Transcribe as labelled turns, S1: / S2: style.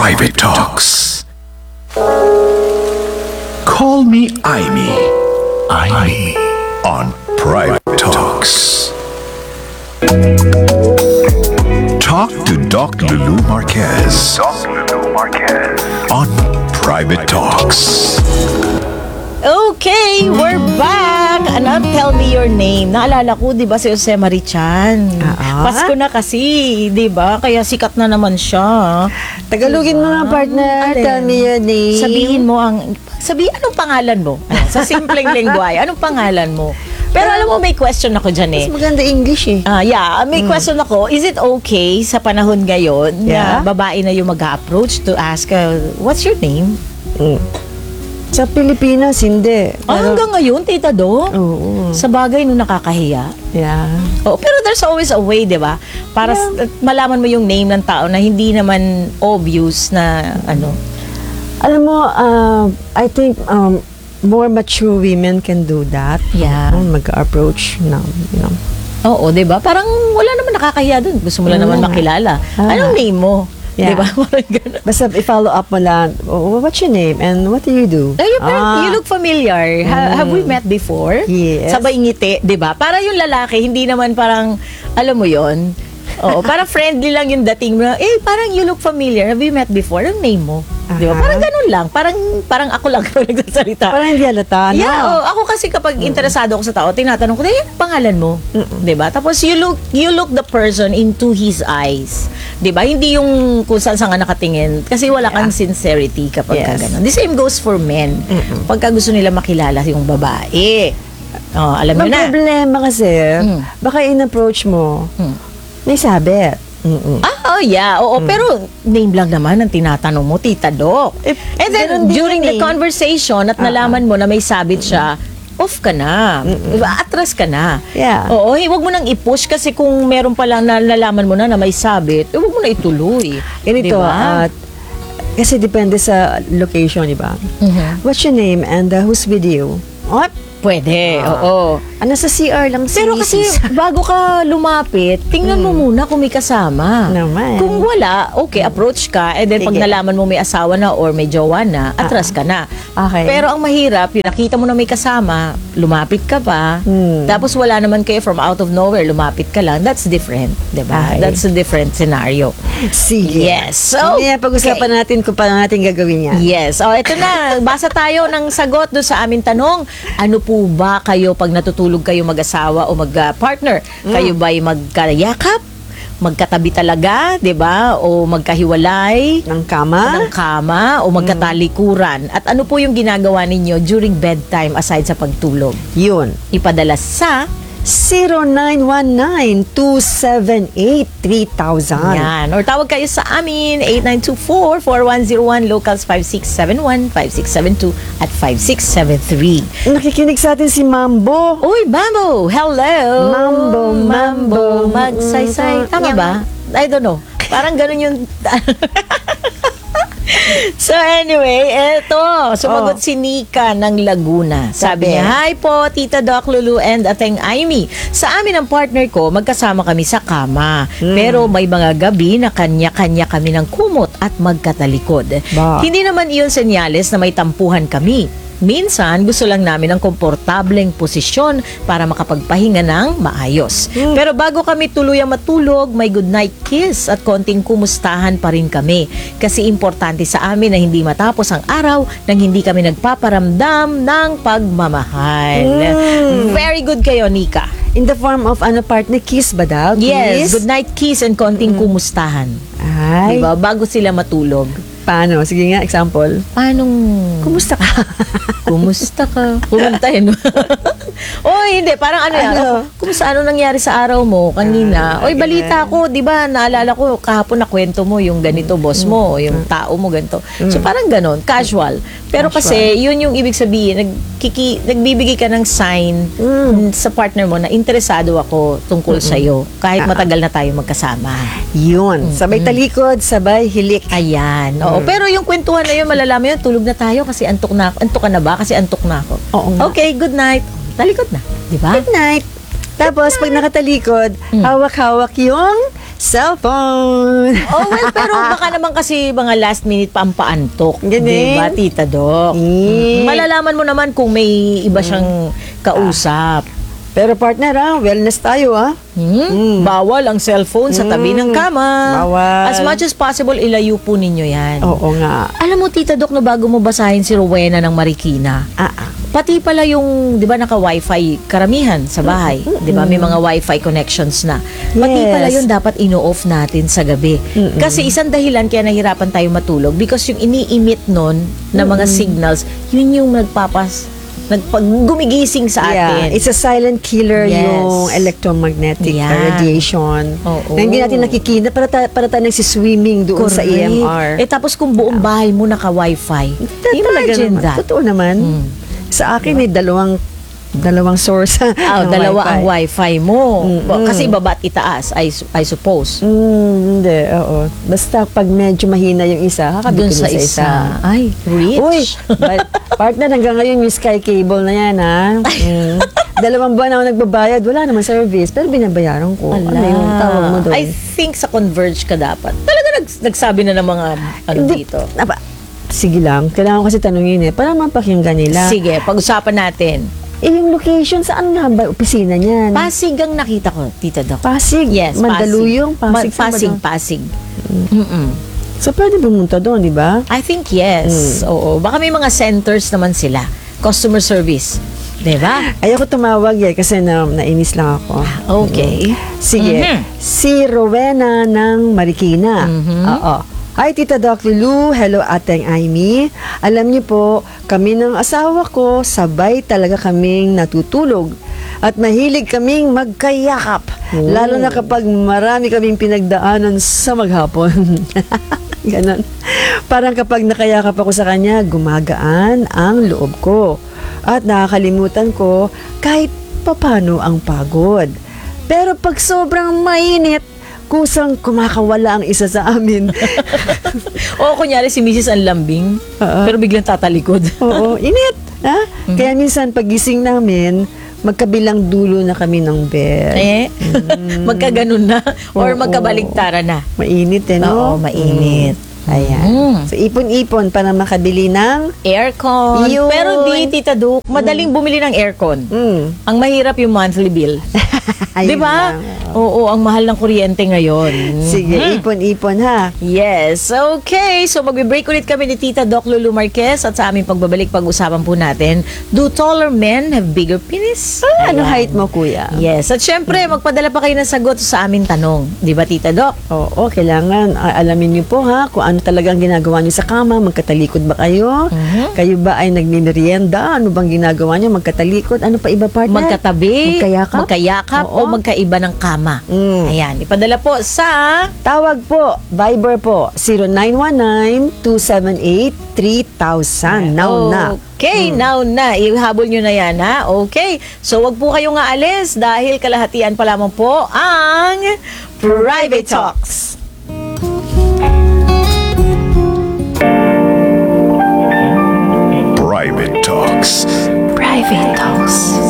S1: Private Talks. Call me Aimee. Aimee on Private Talks. Talk to Doc Lulu Marquez. On Private Talks.
S2: Okay, we're back. Anak, tell me your name. Naalala ko, di ba, si Jose Marichan. Pasko na kasi, di ba? Kaya sikat na naman siya.
S3: Tagalogin mo nga, partner.
S2: Alin?
S3: Tell me your name.
S2: Sabihin, anong pangalan mo? Sa simpleng lengguwahe, anong pangalan mo? Pero alam mo, may question ako dyan eh.
S3: Mas maganda English eh.
S2: May question ako. Is it okay sa panahon ngayon na babae na yung mag-approach to ask, what's your name?
S3: Sa Pilipinas, hindi.
S2: Hanggang ngayon, Tita Do?
S3: Oo.
S2: Sa bagay, no, nakakahiya.
S3: Yeah.
S2: Oh, pero there's always a way, 'di ba? Para malaman mo yung name ng tao na hindi naman obvious na ano.
S3: Alam mo, I think more mature women can do that.
S2: Yeah.
S3: Mag-approach na,
S2: Oo, 'di ba? Parang wala naman nakakahiya doon. Gusto mo lang naman makilala. Anong name mo?
S3: Yeah.
S2: 'Di ba? Parang ganun.
S3: Basta i-follow up mo lang, what's your name and what do you do?
S2: You look familiar. Have we met before?
S3: Yes.
S2: Sabay ngiti, 'di ba? Para yung lalaki, hindi naman parang, alam mo yon. Oo, parang friendly lang yung dating mo. Parang you look familiar. Have we met before? Anong name mo? Di ba? Parang ganun lang. Parang ako lang ako nagsasalita.
S3: Parang hindi halata, no?
S2: Yeah, ako kasi kapag interesado ako sa tao, tinatanong ko, yung pangalan mo? Di ba? Tapos you look the person into his eyes. Di ba? Hindi yung kung saan ka nakatingin. Kasi wala kang sincerity kapag ka ganun. The same goes for men. Pagka gusto nila makilala yung babae. Alam mo na.
S3: Ang problema kasi, baka in-approach mo, may sabit.
S2: Oo, pero name lang naman ang tinatanong mo, Tita Doc. And then, during the conversation at nalaman mo na may sabit siya, off ka na. Atras ka na.
S3: Yeah.
S2: Oo, huwag mo nang i-push kasi kung meron palang nalalaman mo na may sabit, huwag mo na ituloy.
S3: Ganito,
S2: diba?
S3: Kasi depende sa location, di ba? What's your name and who's with you? What?
S2: Pwede, oo.
S3: Nasa CR lang si
S2: Pero kasi bago ka lumapit, tingnan mo muna kung may kasama.
S3: Naman.
S2: Kung wala, okay, approach ka. And then pag nalaman mo may asawa na or may jowa na, atras ka na.
S3: Okay.
S2: Pero ang mahirap, yung nakita mo na may kasama, lumapit ka pa, tapos wala naman kayo from out of nowhere, lumapit ka lang, that's different. Diba?
S3: Okay.
S2: That's a different scenario.
S3: Sige.
S2: Yes. So,
S3: pag-usapan natin kung paano natin gagawin yan.
S2: Yes. Ito na. Basa tayo ng sagot doon sa aming tanong. Ano po ba kayo pag natutulog kayo mag-asawa o mag-partner? Kayo ba'y magkayakap? Magkatabi talaga, 'di ba? O magkahiwalay
S3: Ng kama?
S2: o magkatalikuran? At ano po yung ginagawa ninyo during bedtime aside sa pagtulog?
S3: Yun.
S2: Ipadala sa
S3: 0919-278-3000.
S2: yan. Or tawag kayo sa amin, 8924-4101, locals 5671, 5672, at 5673.
S3: Nakikinig sa atin si Mambo.
S2: Uy, Mambo! Hello!
S3: Mambo.
S2: Magsaysay. Tama ba? I don't know. Parang ganun yung... So anyway, eto, sumagot si Nika ng Laguna. Sabi niya, hi po, Tita Doc Lulu and Ateng Aimee. Sa amin ang partner ko, magkasama kami sa kama. Pero may mga gabi na kanya-kanya kami ng kumot at magkatalikod. Hindi naman iyon senyales na may tampuhan kami. Minsan, gusto lang namin ng komportableng posisyon para makapagpahinga ng maayos. Pero bago kami tuluyang matulog, may goodnight kiss at konting kumustahan pa rin kami. Kasi importante sa amin na hindi matapos ang araw nang hindi kami nagpaparamdam ng pagmamahal. Very good kayo, Nika.
S3: In the form of partner kiss ba daw?
S2: Yes,
S3: Kiss?
S2: goodnight kiss and konting kumustahan.
S3: Ay,
S2: Diba? Bago sila matulog.
S3: paano? Sige nga, example.
S2: Paanong...
S3: Kumusta ka?
S2: Kumusta ka? Kumuntahin mo. Oy, hindi. Parang kumusta ano nangyari sa araw mo kanina? Oy, balita ko, di ba, naalala ko, kahapon na kwento mo yung ganito, boss mo, yung tao mo, ganito. So, parang ganon, casual. Pero kasi, yun yung ibig sabihin, nagbibigay ka ng sign sa partner mo na interesado ako tungkol sa'yo, kahit matagal na tayo magkasama.
S3: Yun. Sabay talikod, sabay hilik.
S2: Ayan. Oo. Pero yung kwentuhan na yun, malalaman yun, tulog na tayo kasi antok na ako. Antok ka na ba? Kasi antok na ako.
S3: Oo nga.
S2: Okay, good night. Talikod na. Di ba?
S3: Good night. Tapos, pag nakatalikod, hawak-hawak yung cellphone.
S2: Oh, well, pero baka naman kasi mga last minute pa ang paantok.
S3: Ganing.
S2: Diba, Tita Doc? Malalaman mo naman kung may iba siyang kausap.
S3: Pero partner, wellness tayo,
S2: Bawal ang cellphone sa tabi ng kama.
S3: Bawal.
S2: As much as possible, ilayo po ninyo yan.
S3: Oo nga.
S2: Alam mo, Tita Doc, na bago mo basahin si Rowena ng Marikina, pati pala yung, di ba, naka-wifi karamihan sa bahay. Di ba, may mga wifi connections na. Pati
S3: Yes.
S2: pala yun dapat ino-off natin sa gabi. Kasi isang dahilan kaya nahirapan tayo matulog because yung ini-emit nun na mga signals, yun yung gumigising sa atin.
S3: It's a silent killer
S2: Yes.
S3: yung electromagnetic
S2: Yeah.
S3: radiation.
S2: Oo.
S3: Na hindi natin nakikita para tayo nagsiswimming doon sa
S2: Correct.
S3: EMR.
S2: Eh tapos kung buong bahay mo naka-wifi, imagine that.
S3: Totoo naman. Sa akin may dalawang source. ng
S2: Dalawa
S3: wifi.
S2: ang wifi mo. Kasi baba't itaas, I suppose.
S3: Hindi, oo. Basta pag medyo mahina yung isa,
S2: Doon
S3: kakabitin
S2: sa
S3: mo sa
S2: isa.
S3: isa.
S2: Ay, rich.
S3: Uy, partner, hanggang ngayon yung Sky Cable na yan, ha? 2 buwan ako nagbabayad, wala naman service, pero binabayaran ko. Ano yung tawag mo doon?
S2: I think sa Converge ka dapat. Talaga nagsabi na ng mga dito.
S3: Sige lang, kailangan ko kasi tanungin para mapakinggan nila.
S2: Sige, pag-usapan natin.
S3: Yung location, saan nga ba opisina niyan?
S2: Pasig ang nakita ko, Tita Doc.
S3: Pasig?
S2: Yes,
S3: Mandaluyong? Pasig?
S2: Pasig.
S3: So, pwede pumunta doon, di ba?
S2: I think yes. Oo. Baka may mga centers naman sila. Customer service. Diba?
S3: Ayoko tumawag kasi nainis lang ako.
S2: Okay.
S3: Sige. Si Rowena ng Marikina. Oo. Hi, Tita Doc Lulu. Hello, Ateng Aimee. Alam niyo po, kami ng asawa ko, sabay talaga kaming natutulog. At mahilig kaming magkayakap. Lalo na kapag marami kaming pinagdaanan sa maghapon. Ganon. Parang kapag nakayakap ako sa kanya, gumagaan ang loob ko. At nakakalimutan ko kahit papano ang pagod. Pero pag sobrang mainit, kusang kumakawala ang isa sa amin.
S2: O kunyari si Mrs. ang lambing, pero biglang tatalikod.
S3: Oo, init. Ha? Kaya minsan pagising namin, magkabilang dulo na kami ng bed.
S2: Magkaganon na or
S3: Oo.
S2: magkabaligtara na.
S3: Mainit no?
S2: Oo, mainit.
S3: Ayan. So, ipon-ipon para makabili ng
S2: Aircon.
S3: Yun.
S2: Pero di, Tita Duke, madaling bumili ng aircon. Ang mahirap yung monthly bill.
S3: Ayun
S2: Di ba?
S3: lang.
S2: Oo, ang mahal ng kuryente ngayon.
S3: Sige, ipon-ipon ha.
S2: Yes, okay. So magbe-break ulit kami ni Tita Doc Lulu Marquez at sa aming pagbabalik pag-usapan po natin, do taller men have bigger penis?
S3: Ano
S2: Ayan.
S3: height mo, kuya?
S2: Yes, at syempre, magpadala pa kayo ng sagot sa aming tanong. Di ba, Tita Doc?
S3: Oo, kailangan alamin niyo po ha kung ano talagang ginagawa niyo sa kama, magkatalikod ba kayo? Kayo ba ay nagmimerienda? Ano bang ginagawa niyo? Magkatalikod? Ano pa iba, partner?
S2: Magkatabi,
S3: Magkayakap?
S2: o magkaiba ng kama. Ayan, ipadala po sa
S3: Tawag po, Viber po, 0919-278-3000. Now na.
S2: Okay, now na. Ihabol nyo na yan, ha? Okay. So, wag po kayong aalis dahil kalahatian pa lamang po ang Private Talks.
S1: Private Talks.
S2: Private Talks.